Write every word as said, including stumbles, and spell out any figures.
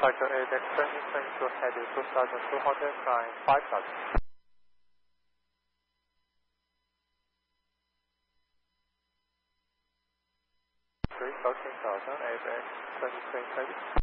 departure A D E C twenty twenty-two heading two thousand two hundred, flying five thousand. three thousand, A D E C twenty twenty heading.